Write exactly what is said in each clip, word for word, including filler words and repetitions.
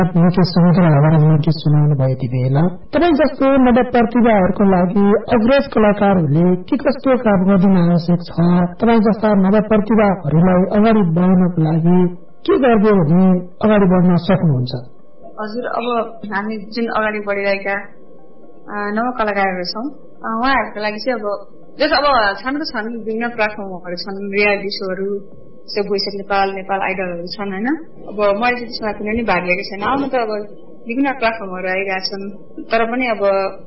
मुकेश समुद्रबाट गीत सुनाउनु भयो ती बेला। तपाईँ जस्तो नव प्रतिभाहरूको लागि अग्रज कलाकारहरूले के कस्तो काम गरिदिन आवश्यक छ? तपाईँ जस्ता नव प्रतिभाहरूलाई अगाडि बढाउनको लागि के गरिदियो भने अगाडि बढ्न सक्नुहुन्छ? हजुर, अब हामी जुन अगाडि बढिरहेका नव कलाकारहरू छौँ उहाँहरूको लागि चाहिँ अब जस अब छन् त छन् विभिन्न प्लेटफर्महरू छन्, रियालिटी सोहरू, जस्तै भोइस अफ नेपाल, नेपाल आइडलहरू छन् होइन। अब मैले चाहिँ त्यसमा कुनै पनि भाग लिएको छैन। आउनु त अब विभिन्न प्लेटफर्महरू आइरहेका छन्, तर पनि अब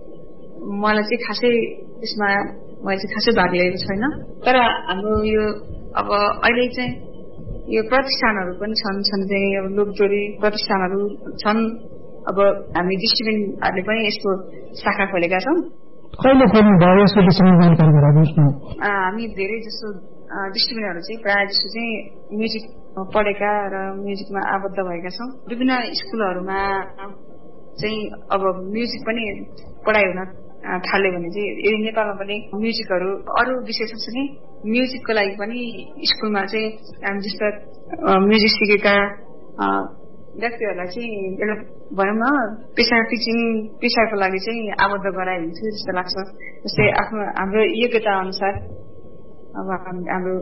मलाई चाहिँ खासै त्यसमा मैले चाहिँ खासै भाग लिएको छैन। तर हाम्रो यो अब अहिले चाहिँ यो प्रतिष्ठानहरू पनि छन् छन् चाहिँ अब लोकजोडी प्रतिष्ठानहरू छन्। अब हामी डिस्ट्रिब्युटरहरूले पनि यसको शाखा खोलेका छौँ। कहिले खोल्नु भयो यसको विषयमा जानकारी गराउनुहोस् न। हामी धेरै जसो डिस्ट्रिब्युटरहरू चाहिँ प्रायः जसो चाहिँ म्युजिक पढेका र म्युजिकमा आबद्ध भएका छौँ। विभिन्न स्कुलहरूमा चाहिँ अब म्युजिक पनि पढाइ हुन थाल्यो भने चाहिँ यदि नेपालमा पनि म्युजिकहरू अरू विषय सँगसँगै म्युजिकको लागि पनि स्कुलमा चाहिँ हामी जस्ता म्युजिक सिकेका व्यक्तिहरूलाई चाहिँ एउटा भनौँ न पेसा टिचिङ पेसाको लागि चाहिँ आबद्ध गराए हुन्छ जस्तो लाग्छ। जस्तै आफ्नो हाम्रो योग्यता अनुसार अब हाम्रो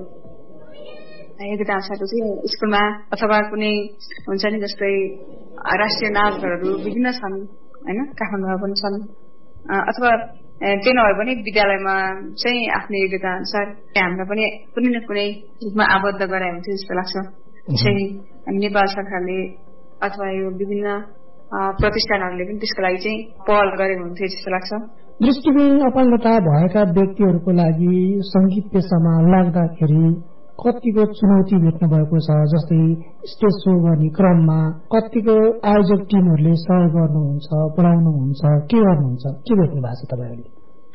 योग्यता अनुसारको चाहिँ स्कुलमा अथवा कुनै हुन्छ नि जस्तै राष्ट्रिय नाचहरू विभिन्न छन् होइन, काठमाडौँमा पनि छन्, अथवा त्यो नभए पनि विद्यालयमा चाहिँ आफ्नो योग्यता अनुसार हामीलाई पनि कुनै न कुनै रूपमा आबद्ध गराए हुन्छ जस्तो लाग्छ। चाहिँ नेपाल सरकारले अथवा यो विभिन्न प्रतिष्ठानहरूले पनि त्यसको लागि चाहिँ पहल गरेको हुन्थ्यो जस्तो लाग्छ। दृष्टिविहीन अपाङ्गता भएका व्यक्तिहरूको लागि संगीत पेसामा लाग्दाखेरि कतिको चुनौती भेट्नु भएको छ? जस्तै स्टेज सो गर्ने क्रममा कतिको आयोजक टिमहरूले सहयोग गर्नुहुन्छ, पढाउनुहुन्छ, के गर्नुहुन्छ, के भेट्नु भएको छ तपाईँहरूले?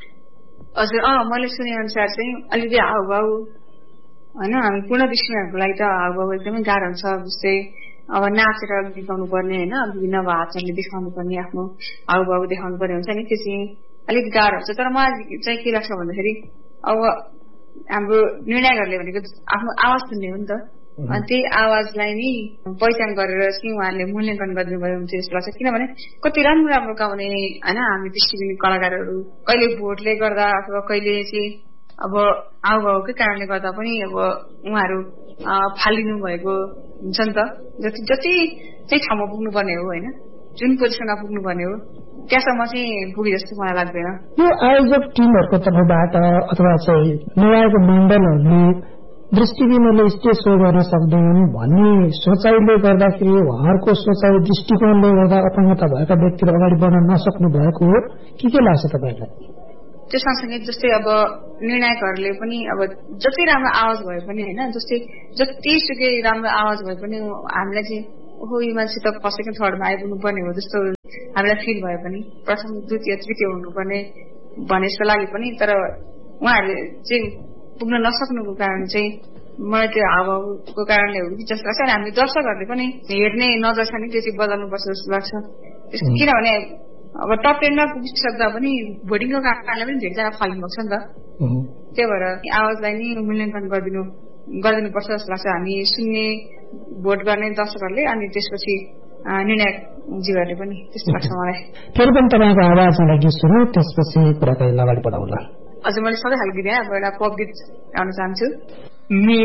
हजुर, अँ मैले सुने अनुसार चाहिँ अलिकति हाउभाउ होइन, हामी पूर्ण दृष्टिहरूको लागि त हाउभाउ एकदमै गाह्रो हुन्छ। जस्तै अब नाचेर देखाउनु पर्ने होइन, विभिन्न भाषाले देखाउनु पर्ने, आफ्नो हाउभाउ देखाउनु पर्ने हुन्छ नि, त्यो चाहिँ अलिक गाह्रो हुन्छ। तर मलाई चाहिँ के लाग्छ भन्दाखेरि अब हाम्रो निर्णायकहरूले भनेको आफ्नो आवाज सुन्ने हो नि त, अनि त्यही आवाजलाई नै पहिचान गरेर चाहिँ उहाँहरूले मूल्याङ्कन गरिदिनुभयो हुन्छ जस्तो लाग्छ। किनभने कति राम्रो राम्रो गाउने होइन हामी दृष्टिविहीन कलाकारहरू कहिले भोटले गर्दा अथवा कहिले चाहिँ अब हाउभाउकै कारणले गर्दा पनि अब उहाँहरू फालिनु भएको हुन्छ नि त। जति जति चाहिँ ठाउँमा पुग्नुपर्ने हो होइन, जुन पोजिसनमा पुग्नुपर्ने हो त्यहाँसम्म चाहिँ पुगे जस्तो मलाई लाग्दैन। यो आयोजक टिमहरूको तर्फबाट अथवा चाहिँ निर्णायक मण्डलहरूले दृष्टिविहीनले स्टेज सो गर्न सक्दैनन् भन्ने सोचाइले गर्दाखेरि उहाँहरूको सोचाइ दृष्टिकोणले गर्दा अपाङ्गता भएका व्यक्तिहरू अगाडि बढ्न नसक्नु भएको हो कि के लाग्छ तपाईँलाई? त्यो सँगसँगै जस्तै अब निर्णायकहरूले पनि अब जति राम्रो आवाज भए पनि होइन, जस्तै जतिसुकै राम्रो आवाज भए पनि हामीलाई चाहिँ ओहो यो मान्छे त फर्स्ट थर्डमा आइपुग्नु पर्ने हो जस्तो हामीलाई फिल भयो पनि, प्रथम द्वितीय तृतीय हुनुपर्ने भने जस्तो लाग्यो पनि, तर उहाँहरूले चाहिँ पुग्न नसक्नुको कारण चाहिँ मलाई त्यो हावभावको कारणले हो कि जस्तो लाग्छ। अनि हामी दर्शकहरूले पनि हेर्ने नजर छ नि त्यो चाहिँ बदल्नुपर्छ जस्तो लाग्छ। किनभने अब टप टेनमा पुगिसक्दा पनि भोटिङको कारणले पनि धेरैजना फाल्नु भएको छ नि त, त्यही भएर आवाजलाई नै मूल्याङ्कन गरिदिनु गरिदिनुपर्छ जस्तो लाग्छ हामी सुन्ने भोट गर्ने दर्शकहरूले, अनि त्यसपछि निर्णायक जीवहरूले पनि त्यस्तो लाग्छ मलाई। फेरि पनि तपाईँको आवाजलाई गीत सुनौ, त्यसपछि कुराकानी अगाडि बढाउला। हजुर, मैले सबै खालको गीत अब एउटा पप गीत गाउन चाहन्छु।